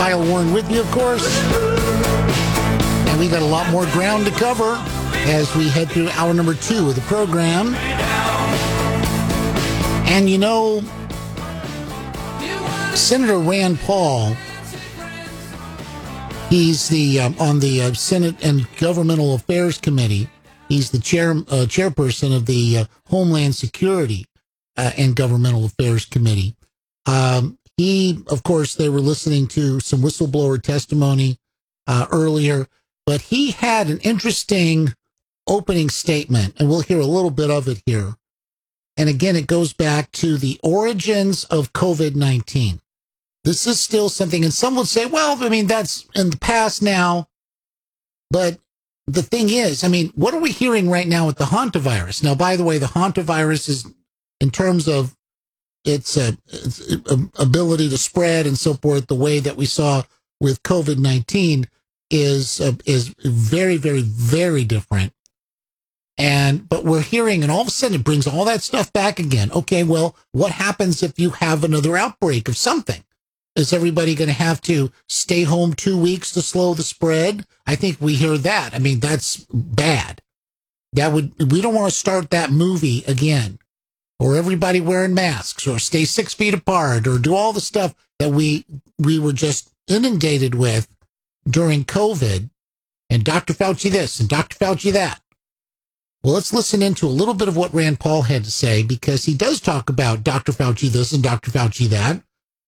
Kyle Warren with you, of course. And we got a lot more ground to cover as we head through hour number 2 of the program. And you know, Senator Rand Paul, he's the on the Senate and Governmental Affairs Committee. He's the chairperson of the Homeland Security and Governmental Affairs Committee. He, of course, they were listening to some whistleblower testimony earlier, but he had an interesting opening statement, and we'll hear a little bit of it here. And again, it goes back to the origins of COVID-19. This is still something, and some would say, well, I mean, that's in the past now. But the thing is, I mean, what are we hearing right now with the hantavirus? Now, by the way, the hantavirus is, in terms of its ability to spread and so forth, the way that we saw with COVID-19 is very, very, very different. But we're hearing, and all of a sudden it brings all that stuff back again. Okay, well, what happens if you have another outbreak of something? Is everybody going to have to stay home 2 weeks to slow the spread? I think we hear that. I mean, that's bad. We don't want to start that movie again, or everybody wearing masks, or stay 6 feet apart, or do all the stuff that we were just inundated with during COVID, and Dr. Fauci this and Dr. Fauci that. Well, let's listen into a little bit of what Rand Paul had to say, because he does talk about Dr. Fauci this and Dr. Fauci that,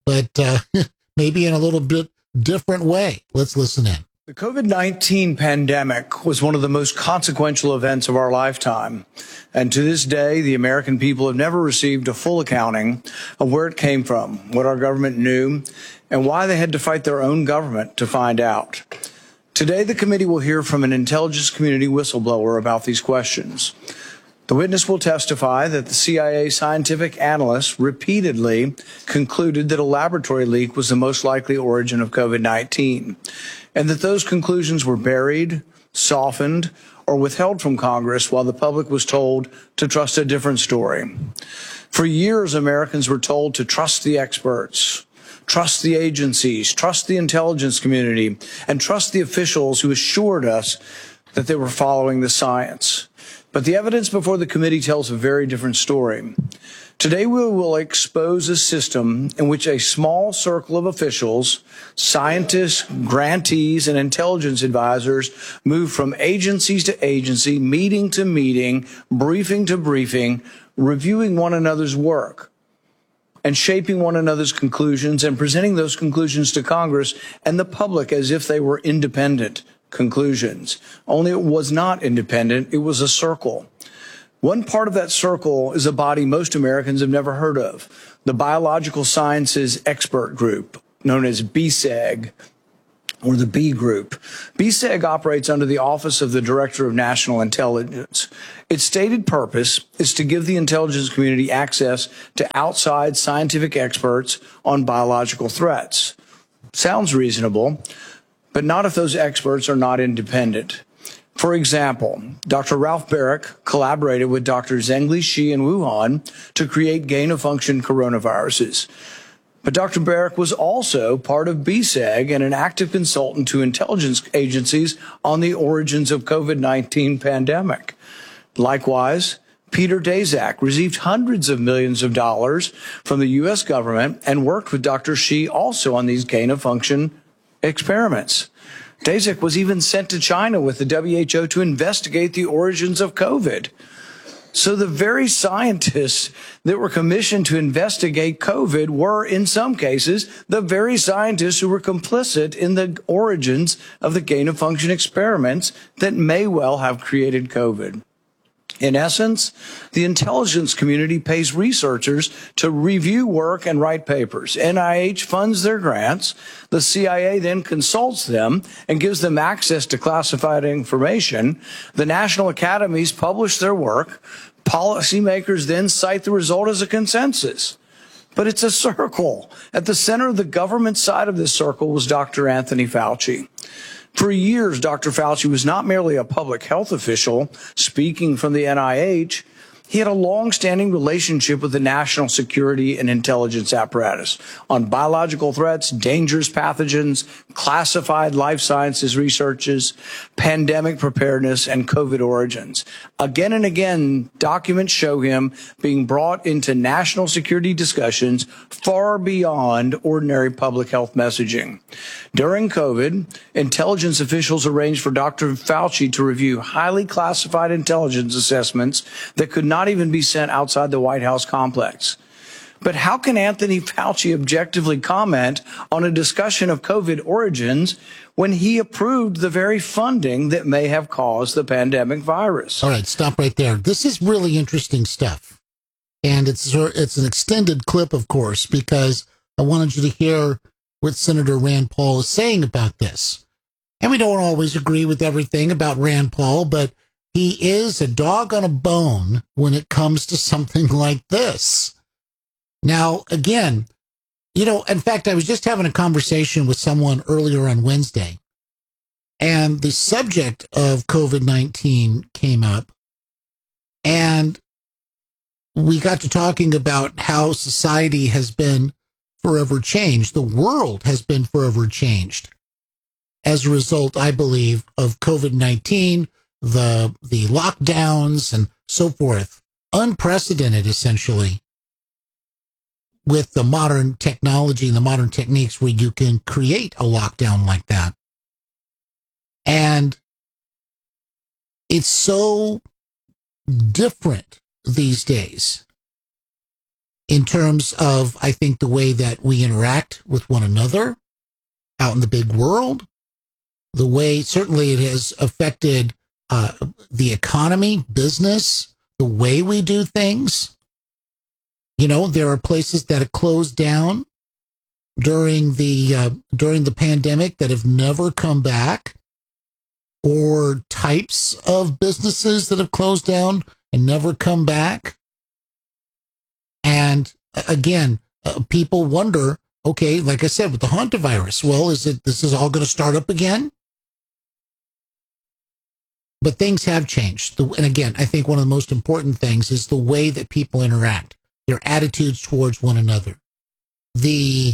but maybe in a little bit different way. Let's listen in. The COVID-19 pandemic was one of the most consequential events of our lifetime. And to this day, the American people have never received a full accounting of where it came from, what our government knew, and why they had to fight their own government to find out. Today, the committee will hear from an intelligence community whistleblower about these questions. The witness will testify that the CIA scientific analysts repeatedly concluded that a laboratory leak was the most likely origin of COVID-19, and that those conclusions were buried, softened, or withheld from Congress while the public was told to trust a different story. For years, Americans were told to trust the experts, trust the agencies, trust the intelligence community, and trust the officials who assured us that they were following the science. But the evidence before the committee tells a very different story. Today, we will expose a system in which a small circle of officials, scientists, grantees, and intelligence advisors move from agencies to agency, meeting to meeting, briefing to briefing, reviewing one another's work, and shaping one another's conclusions and presenting those conclusions to Congress and the public as if they were independent conclusions. Only it was not independent. It was a circle. One part of that circle is a body most Americans have never heard of, the Biological Sciences Expert Group, known as BSEG, or the B Group. BSEG operates under the Office of the Director of National Intelligence. Its stated purpose is to give the intelligence community access to outside scientific experts on biological threats. Sounds reasonable, but not if those experts are not independent. For example, Dr. Ralph Baric collaborated with Dr. Zhengli Shi in Wuhan to create gain-of-function coronaviruses. But Dr. Baric was also part of BSEG and an active consultant to intelligence agencies on the origins of COVID-19 pandemic. Likewise, Peter Daszak received hundreds of millions of dollars from the U.S. government and worked with Dr. Shi also on these gain-of-function experiments. Daszak was even sent to China with the WHO to investigate the origins of COVID. So the very scientists that were commissioned to investigate COVID were, in some cases, the very scientists who were complicit in the origins of the gain-of-function experiments that may well have created COVID. In essence, the intelligence community pays researchers to review work and write papers. NIH funds their grants. The CIA then consults them and gives them access to classified information. The national academies publish their work. Policymakers then cite the result as a consensus. But it's a circle. At the center of the government side of this circle was Dr. Anthony Fauci. For years, Dr. Fauci was not merely a public health official speaking from the NIH. He had a long-standing relationship with the national security and intelligence apparatus on biological threats, dangerous pathogens, classified life sciences researches, pandemic preparedness, and COVID origins. Again and again, documents show him being brought into national security discussions far beyond ordinary public health messaging. During COVID, intelligence officials arranged for Dr. Fauci to review highly classified intelligence assessments that could not even be sent outside the White House complex. But how can Anthony Fauci objectively comment on a discussion of COVID origins when he approved the very funding that may have caused the pandemic virus? All right, stop right there. This is really interesting stuff. And it's an extended clip, of course, because I wanted you to hear what Senator Rand Paul is saying about this. And we don't always agree with everything about Rand Paul, but he is a dog on a bone when it comes to something like this. Now, again, in fact, I was just having a conversation with someone earlier on Wednesday, and the subject of COVID-19 came up, and we got to talking about how society has been forever changed. The world has been forever changed as a result, I believe, of COVID-19, the lockdowns and so forth. Unprecedented, essentially, with the modern technology and the modern techniques where you can create a lockdown like that. And it's so different these days in terms of, I think, the way that we interact with one another out in the big world, the way certainly it has affected the economy, business, the way we do things. There are places that have closed down during the pandemic that have never come back, or types of businesses that have closed down and never come back. And again, people wonder, okay, like I said, with the hantavirus, well, this is all going to start up again? But things have changed. And again, I think one of the most important things is the way that people interact, their attitudes towards one another, the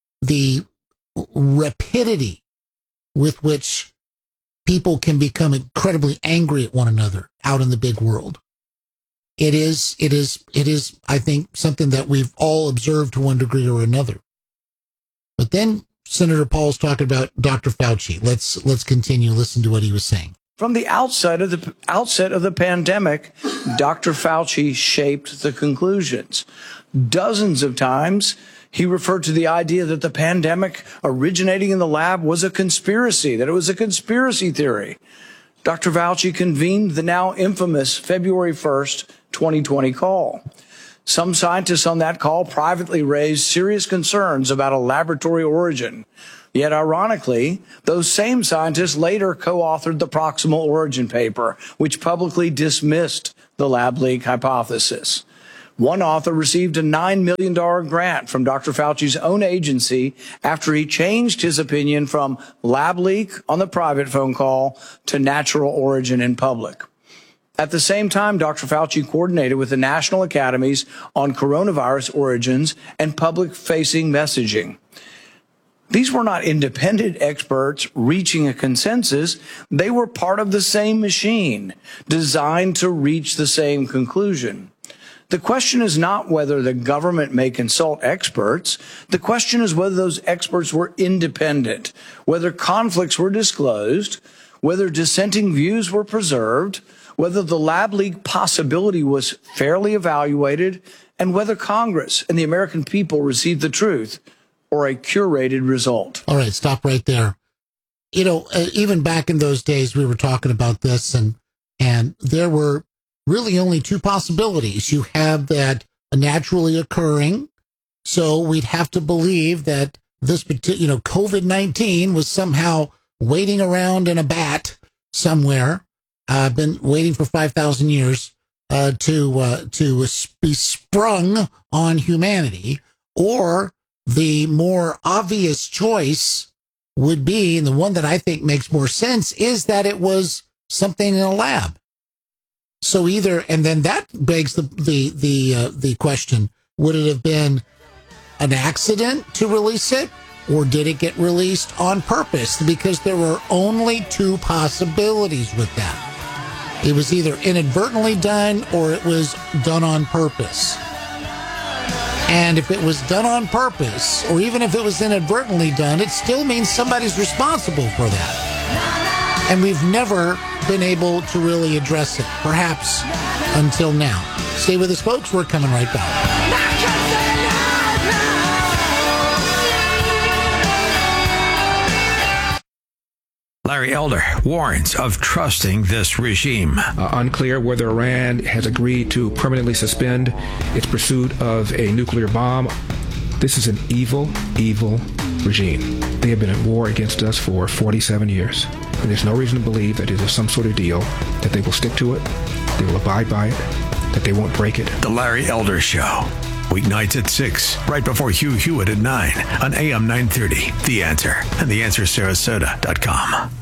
rapidity with which people can become incredibly angry at one another out in the big world. It is, I think, something that we've all observed to one degree or another. But then Senator Paul's talking about Dr. Fauci. Let's continue. Listen to what he was saying. From the outset of the pandemic, Dr. Fauci shaped the conclusions. Dozens of times, he referred to the idea that the pandemic originating in the lab was a conspiracy, that it was a conspiracy theory. Dr. Fauci convened the now infamous February 1st, 2020 call. Some scientists on that call privately raised serious concerns about a laboratory origin. Yet, ironically, those same scientists later co-authored the proximal origin paper, which publicly dismissed the lab leak hypothesis. One author received a $9 million grant from Dr. Fauci's own agency after he changed his opinion from lab leak on the private phone call to natural origin in public. At the same time, Dr. Fauci coordinated with the national academies on coronavirus origins and public-facing messaging. These were not independent experts reaching a consensus. They were part of the same machine, designed to reach the same conclusion. The question is not whether the government may consult experts. The question is whether those experts were independent, whether conflicts were disclosed, whether dissenting views were preserved, whether the lab leak possibility was fairly evaluated, and whether Congress and the American people received the truth or a curated result. All right, stop right there. Even back in those days, we were talking about this, and there were really only two possibilities. You have that naturally occurring, so we'd have to believe that this particular, COVID-19 was somehow waiting around in a vat somewhere, been waiting for 5,000 years to be sprung on humanity, or the more obvious choice would be, and the one that I think makes more sense, is that it was something in a lab. So either, and then that begs the question: would it have been an accident to release it, or did it get released on purpose? Because there were only two possibilities with that. It was either inadvertently done or it was done on purpose. And if it was done on purpose, or even if it was inadvertently done, it still means somebody's responsible for that. And we've never been able to really address it, perhaps until now. Stay with us, folks. We're coming right back. Larry Elder warns of trusting this regime. Unclear whether Iran has agreed to permanently suspend its pursuit of a nuclear bomb. This is an evil, evil regime. They have been at war against us for 47 years. And there's no reason to believe that it is some sort of deal, that they will stick to it, they will abide by it, that they won't break it. The Larry Elder Show. Weeknights at 6, right before Hugh Hewitt at 9 on AM 930. The Answer and theanswersarasota.com.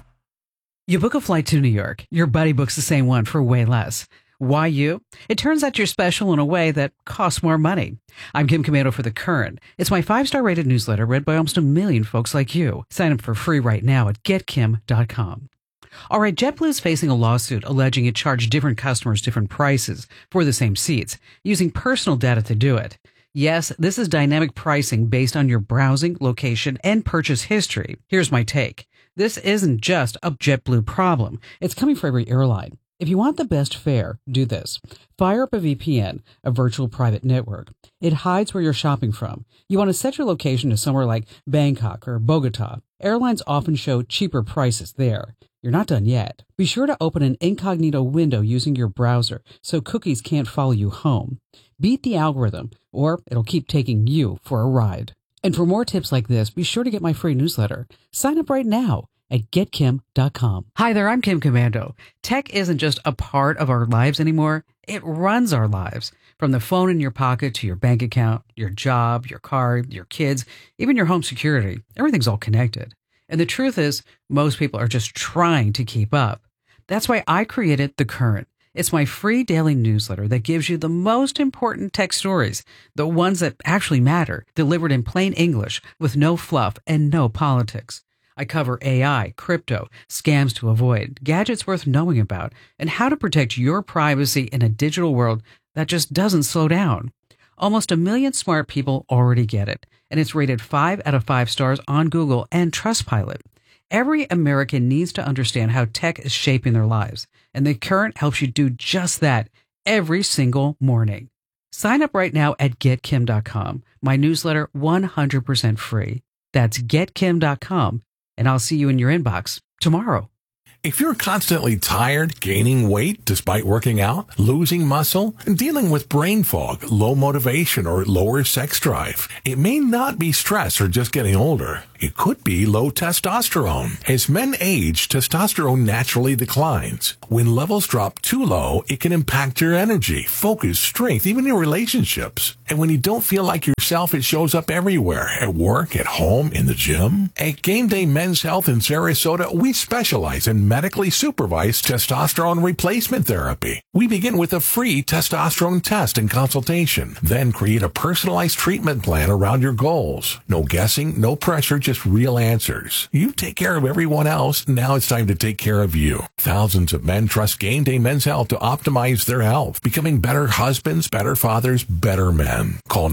You book a flight to New York. Your buddy books the same one for way less. Why you? It turns out you're special in a way that costs more money. I'm Kim Komando for The Current. It's my 5-star rated newsletter read by almost 1 million folks like you. Sign up for free right now at getkim.com. All right, JetBlue is facing a lawsuit alleging it charged different customers different prices for the same seats, using personal data to do it. Yes, this is dynamic pricing based on your browsing, location, and purchase history. Here's my take. This isn't just a JetBlue problem. It's coming for every airline. If you want the best fare, do this. Fire up a VPN, a virtual private network. It hides where you're shopping from. You want to set your location to somewhere like Bangkok or Bogota. Airlines often show cheaper prices there. You're not done yet. Be sure to open an incognito window using your browser so cookies can't follow you home. Beat the algorithm, or it'll keep taking you for a ride. And for more tips like this, be sure to get my free newsletter. Sign up right now at getkim.com. Hi there, I'm Kim Komando. Tech isn't just a part of our lives anymore. It runs our lives. From the phone in your pocket to your bank account, your job, your car, your kids, even your home security. Everything's all connected. And the truth is, most people are just trying to keep up. That's why I created The Current. It's my free daily newsletter that gives you the most important tech stories, the ones that actually matter, delivered in plain English with no fluff and no politics. I cover AI, crypto, scams to avoid, gadgets worth knowing about, and how to protect your privacy in a digital world that just doesn't slow down. Almost 1 million smart people already get it, and it's rated 5 out of 5 stars on Google and Trustpilot. Every American needs to understand how tech is shaping their lives, and The Current helps you do just that every single morning. Sign up right now at getkim.com. My newsletter 100% free. That's getkim.com, and I'll see you in your inbox tomorrow. If you're constantly tired, gaining weight despite working out, losing muscle, and dealing with brain fog, low motivation, or lower sex drive, it may not be stress or just getting older. It could be low testosterone. As men age, testosterone naturally declines. When levels drop too low, it can impact your energy, focus, strength, even your relationships. And when you don't feel like yourself, it shows up everywhere, at work, at home, in the gym. At Game Day Men's Health in Sarasota, we specialize in medically supervised testosterone replacement therapy. We begin with a free testosterone test and consultation, then create a personalized treatment plan around your goals. No guessing, no pressure, just real answers. You take care of everyone else, now it's time to take care of you. Thousands of men trust Game Day Men's Health to optimize their health, becoming better husbands, better fathers, better men. Call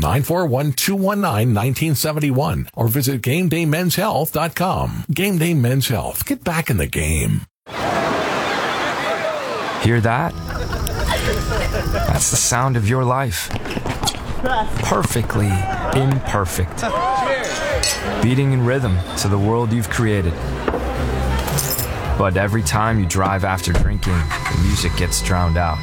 941-219-1971 or visit GameDayMen'sHealth.com. Game Day Men's Health. Get back in the game. Hear that? That's the sound of your life. Perfectly imperfect. Beating in rhythm to the world you've created. But every time you drive after drinking, the music gets drowned out.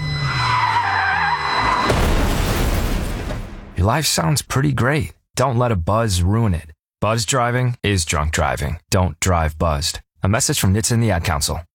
Your life sounds pretty great. Don't let a buzz ruin it. Buzz driving is drunk driving. Don't drive buzzed. A message from NHTSA and the Ad Council.